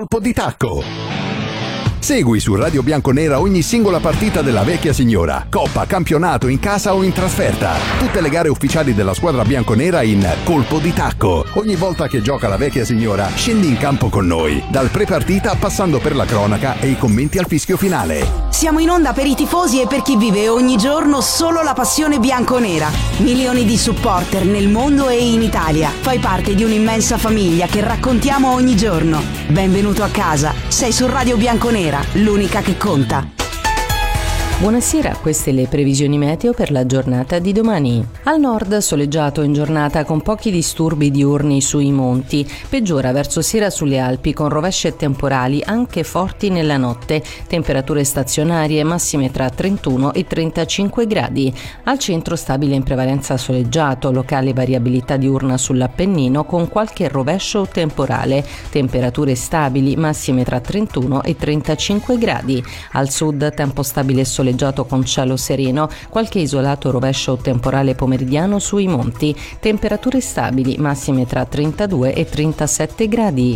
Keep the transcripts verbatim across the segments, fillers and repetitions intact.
colpo di tacco. Segui su Radio Bianconera ogni singola partita della vecchia signora, coppa, campionato, in casa o in trasferta. Tutte le gare ufficiali della squadra bianconera in colpo di tacco. Ogni volta che gioca la vecchia signora, scendi in campo con noi, dal pre-partita passando per la cronaca e i commenti al fischio finale. Siamo in onda per i tifosi e per chi vive ogni giorno solo la passione bianconera. Milioni di supporter nel mondo e in Italia. Fai parte di un'immensa famiglia che raccontiamo ogni giorno. Benvenuto a casa. Sei su Radio Bianconera, l'unica che conta. Buonasera, queste le previsioni meteo per la giornata di domani. Al nord soleggiato in giornata con pochi disturbi diurni sui monti, peggiora verso sera sulle Alpi con rovesci e temporali anche forti nella notte, temperature stazionarie massime tra trentuno e trentacinque gradi. Al centro stabile in prevalenza soleggiato, locale variabilità diurna sull'Appennino con qualche rovescio o temporale, temperature stabili massime tra trentuno e trentacinque gradi. Al sud tempo stabile e soleggiato con cielo sereno, qualche isolato rovescio o temporale pomeridiano sui monti, temperature stabili massime tra trentadue e trentasette gradi.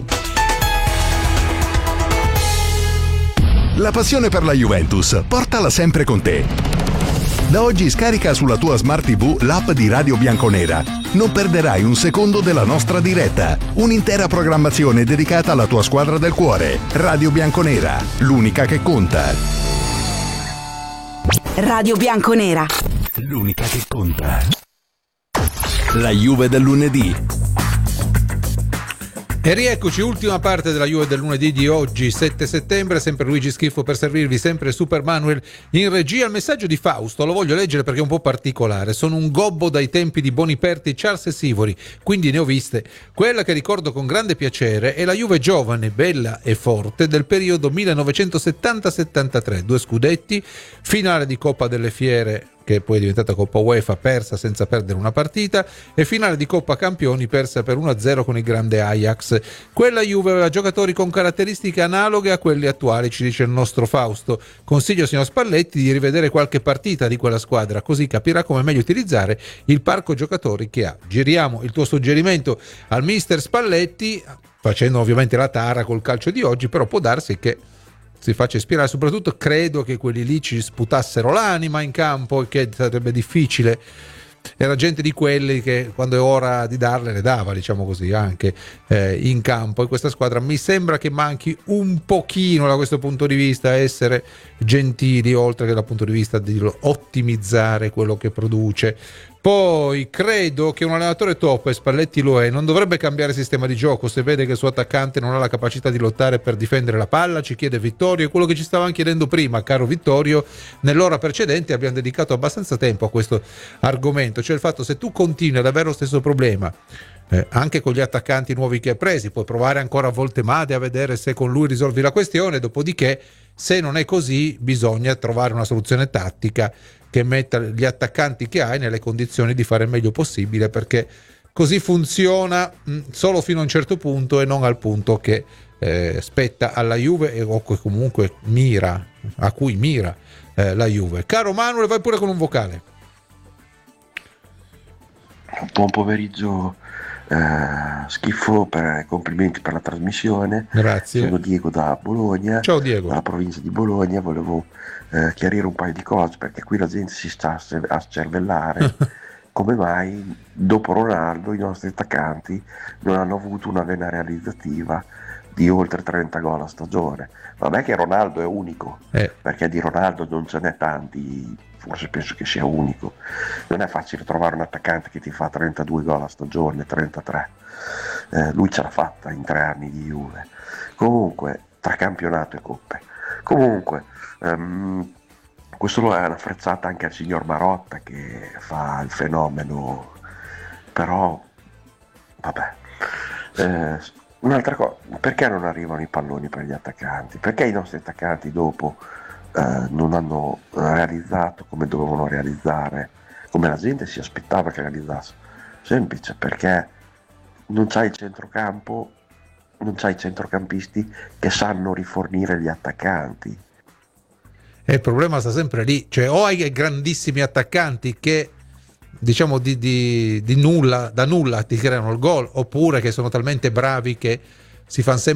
La passione per la Juventus, portala sempre con te. Da oggi scarica sulla tua Smart tivù l'app di Radio Bianconera. Non perderai un secondo della nostra diretta. Un'intera programmazione dedicata alla tua squadra del cuore. Radio Bianconera, l'unica che conta. Radio Bianconera, l'unica che conta. La Juve del lunedì. E rieccoci, ultima parte della Juve del lunedì di oggi, sette settembre, sempre Luigi Schiffo per servirvi, sempre Super Manuel in regia. Il messaggio di Fausto lo voglio leggere perché è un po' particolare. Sono un gobbo dai tempi di Boniperti, Charles e Sivori, quindi ne ho viste. Quella che ricordo con grande piacere è la Juve giovane, bella e forte del periodo millenovecentosettanta settantatré, due scudetti, finale di Coppa delle Fiere che poi è diventata Coppa UEFA, persa senza perdere una partita, e finale di Coppa Campioni persa per uno a zero con il grande Ajax. Quella Juve aveva giocatori con caratteristiche analoghe a quelli attuali, ci dice il nostro Fausto. Consiglio signor Spalletti di rivedere qualche partita di quella squadra, così capirà come meglio utilizzare il parco giocatori che ha. Giriamo il tuo suggerimento al mister Spalletti, facendo ovviamente la tara col calcio di oggi, però può darsi che si faccia ispirare. Soprattutto credo che quelli lì ci sputassero l'anima in campo e che sarebbe difficile. Era gente di quelli che quando è ora di darle le dava, diciamo così, anche eh, in campo. E questa squadra mi sembra che manchi un pochino da questo punto di vista essere gentili, oltre che dal punto di vista di ottimizzare quello che produce. Poi credo che un allenatore top, e Spalletti lo è, non dovrebbe cambiare sistema di gioco se vede che il suo attaccante non ha la capacità di lottare per difendere la palla. Ci chiede Vittorio, e quello che ci stavamo chiedendo prima, caro Vittorio, nell'ora precedente abbiamo dedicato abbastanza tempo a questo argomento, cioè il fatto, se tu continui ad avere lo stesso problema Eh, anche con gli attaccanti nuovi che hai presi, puoi provare ancora a Voltemade a vedere se con lui risolvi la questione, dopodiché se non è così bisogna trovare una soluzione tattica che metta gli attaccanti che hai nelle condizioni di fare il meglio possibile, perché così funziona mh, solo fino a un certo punto e non al punto che eh, spetta alla Juve e o comunque mira, a cui mira eh, la Juve. Caro Manuel, vai pure con un vocale. Buon pomeriggio eh, Schifo, per, complimenti per la trasmissione. Grazie. Sono Diego da Bologna. Ciao Diego. Dalla provincia di Bologna. Volevo eh, chiarire un paio di cose, perché qui la gente si sta a cervellare come mai dopo Ronaldo i nostri attaccanti non hanno avuto una vena realizzativa di oltre trenta gol a stagione. Vabbè che Ronaldo è unico, eh. perché di Ronaldo non ce n'è tanti, forse penso che sia unico. Non è facile trovare un attaccante che ti fa trentadue gol a stagione, trentatré. Eh, lui ce l'ha fatta in tre anni di Juve. Comunque, tra campionato e coppe. Comunque, um, questo lo è una frezzata anche al signor Marotta, che fa il fenomeno, però vabbè. Eh, un'altra cosa, perché non arrivano i palloni per gli attaccanti? Perché i nostri attaccanti dopo eh, non hanno realizzato come dovevano realizzare, come la gente si aspettava che realizzasse? Semplice, perché non c'hai il centrocampo, non c'hai i centrocampisti che sanno rifornire gli attaccanti. E il problema sta sempre lì, cioè o hai grandissimi attaccanti che diciamo di, di, di nulla, da nulla ti creano il gol, oppure che sono talmente bravi che si fanno sempre